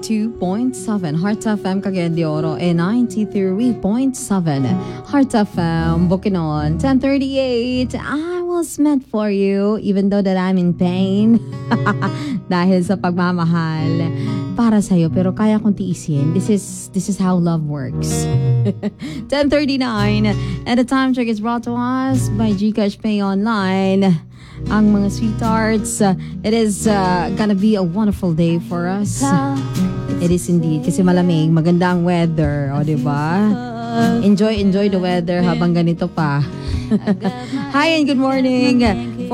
92.7 Heart FM Cagayan de Oro and 93.7 Heart FM Bukidnon. 10:38. I was meant for you even though that I'm in pain. Dahil sa pagmamahal para sa'yo, pero kaya kong tiisin. This is how love works. 10:39 and the time check is brought to us by GCash Pay Online. Ang mga sweethearts, it is gonna be a wonderful day for us. It is indeed kasi malamig, maganda ang weather, o diba? Enjoy the weather habang ganito pa. Hi and good morning.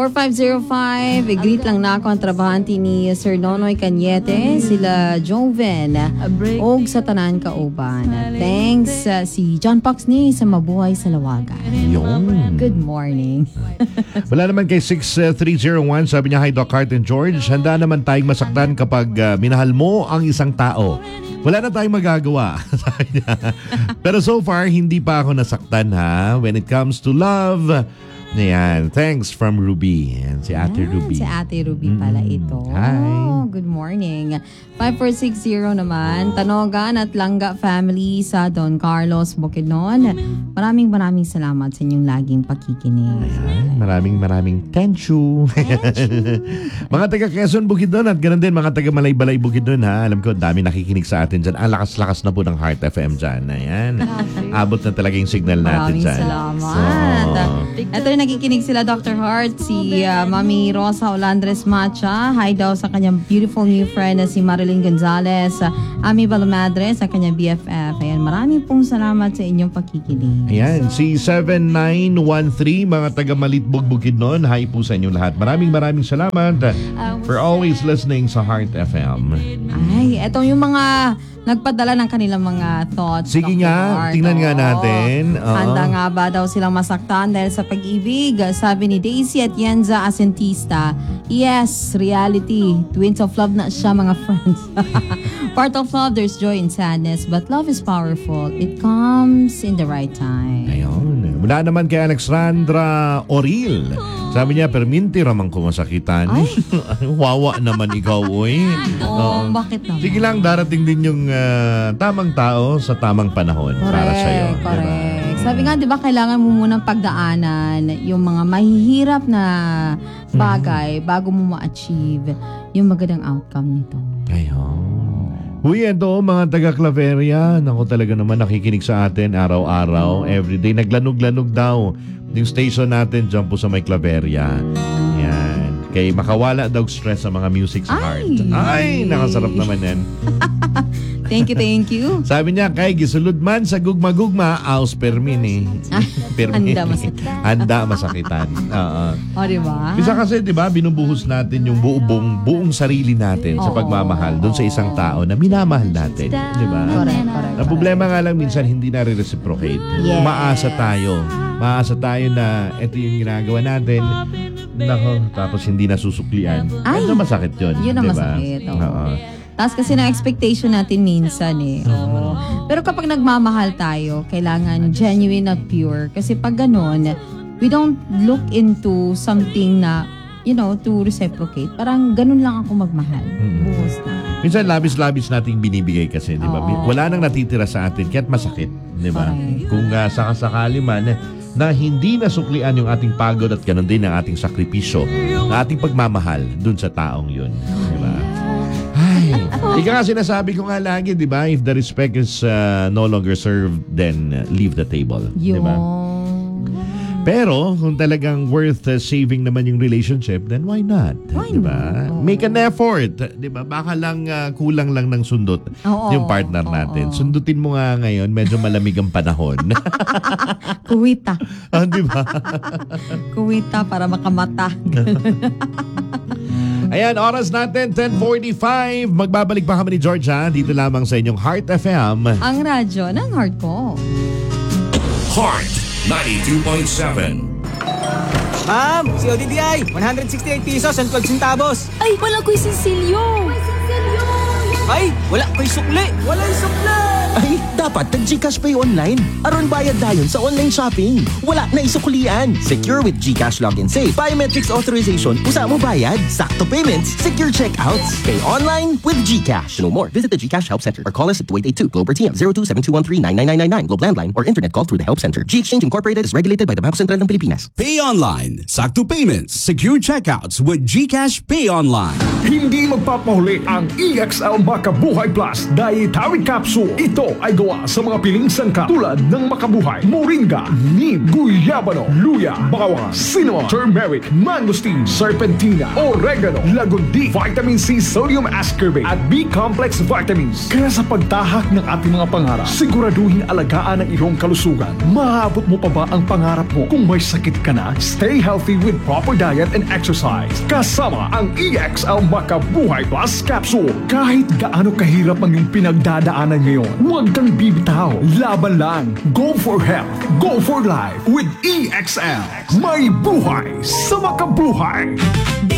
4505, greet lang na ako ang trabahante ni Sir Nonoy Cañete, sila Joven, og sa tanan kauban. Thanks si John Pax ni sa Mabuhay sa Lawagan. Yun. Good morning. Wala naman kay 6301, sabi niya, hi Doc Hart and George, handa naman tayong masaktan kapag minahal mo ang isang tao. Wala na tayong magagawa. Pero so far, hindi pa ako nasaktan ha. When it comes to love, ayan, thanks from Ruby. Ayan, si Ate Ruby. Si Ate Ruby pala ito. Hi. Good morning. 5460 naman, Tanogan at Langga family sa Don Carlos, Bukidnon. Maraming salamat sa inyong laging pakikinig. Ayan, maraming thank you. Mga taga Quezon, Bukidnon at ganoon din mga taga Malaybalay, Bukidnon ha. Alam ko, dami nakikinig sa atin dyan. Ang lakas-lakas na po ng Heart FM dyan. Ayan. Abot na talaga yung signal natin Maraming dyan. salamat. Ito rin nakikinig sila Dr. Hart, si Mami Rosa Olandres Macha. Hi daw sa kanyang beautiful new friend na si Marilyn Gonzalez. Ami Balamadre sa kanyang BFF. Ayan, maraming pong salamat sa inyong pakikinig. Ayan, si 7913, mga taga Malitbog, Bukidnon. Hi po sa inyong lahat. Maraming salamat for always listening sa Heart FM. Ay, eto yung mga nagpadala ng kanilang mga thoughts. Sige Dr. nga, Hart. tingnan nga natin. Oo. Handa nga ba daw silang masaktan dahil sa pag-ibig? Sabi ni Daisy at Yenza Asentista, yes, reality. Twins of love na siya, mga friends. Part of love, there's joy and sadness, but love is powerful. It comes in the right time. Ayun. Mula naman kay Alexandra Oril. Sabi niya, perminti ramang kumasakitan. Wawa naman ikaw, oy. Bakit naman? Sige lang, darating din yung tamang tao sa tamang panahon para sa'yo. Correct. Diba? Sabi nga, di ba, kailangan mo munang pagdaanan yung mga mahihirap na bagay bago mo ma-achieve yung magandang outcome nito. Ayun. Uy, ito mga taga Claveria. Naku, talaga naman nakikinig sa atin araw-araw, everyday. Naglanog-lanog daw yung station natin dyan po sa may Claveria. Yan. Kay makawala daw stress sa mga music sa heart. Ay, nakasarap naman yan. Thank you. Sabi niya, kay gisulod man sa gugma-gugma, aus permin eh. Handa masakitan. Handa masakitan. O, diba? Bisa kasi, di ba, binubuhos natin yung buong sarili natin sa pagmamahal doon sa isang tao na minamahal natin. Di ba? Correct. Ang problema nga lang minsan, hindi na re-reciprocate. Yes. Maasa tayo na ito yung ginagawa natin. Nako, tapos hindi nasusuklian. Ay, Ano masakit yun? Yun ang diba? masakit. Oo. Taas kasi ng expectation natin minsan eh. Oo. Pero kapag nagmamahal tayo, kailangan genuine at pure. Kasi pag ganun, we don't look into something na, to reciprocate. Parang ganun lang ako magmahal. Buhos na. Minsan labis-labis nating binibigay kasi, di ba? Wala nang natitira sa atin, kaya't masakit, di ba? Correct. Kung sakasakali man na hindi nasuklian yung ating pagod at ganun din ang ating sakripisyo, ang ating pagmamahal dun sa taong yun, di ba? Ay, ika nga sinasabi ko nga lagi, di ba? If the respect is no longer served, then leave the table, di ba? Pero kung talagang worth saving naman yung relationship, then why not? Diba? Make an effort. Diba? Baka lang kulang lang ng sundot yung partner natin. Sundutin mo nga ngayon, medyo malamig ang panahon. Kuwita. Diba? Kuwita para makamata. Ayan, oras natin, 10:45. Magbabalik pa kami ni George dito lamang sa inyong Heart FM. Ang radyo ng heart ko. Heart 92.7. Ma'am, si ODDI, 168 pesos and 12 centavos. Ay, wala ko'y sinsilyo. Ay, wala ko'y sukli. Walang sukli! Ay, dapat nag-Gcash Pay online. Aron bayad dayon sa online shopping. Wala na isuklian. Secure with Gcash Login Safe. Biometrics authorization. Usa mo bayad. Sakto payments. Secure checkouts. Pay online with Gcash. To know more, visit the Gcash Help Center or call us at 2882 Globe or TM 0272139999 Globe Landline or internet call through the Help Center. G-Exchange Incorporated is regulated by the Bangko Sentral ng Pilipinas. Pay online, sakto payments, secure checkouts with Gcash Pay Online. Hindi magpapahuli ang EXL Makabuhay Plus Diet Tawid Capsule. Ito ay gawa sa mga piling sangkap tulad ng Makabuhay, Moringa, Neem, Guyabano, Luya, Bawang, Cinnamon, Turmeric, Mangosteen, Serpentina, Oregano, Lagundi, Vitamin C, Sodium Ascorbate at B-Complex Vitamins. Kaya sa pagtahak ng ating mga pangarap, siguraduhin alagaan ang iyong kalusugan. Maabot mo pa ba ang pangarap mo? Kung may sakit ka na, stay healthy with proper diet and exercise. Kasama ang EXL Makabuhay Plus Capsule. Kahit gaano kahirap ang iyong pinagdadaanan ngayon, huwag kang bibitaw. Laban lang. Go for health. Go for life with EXL. May buhay sa makabuhay.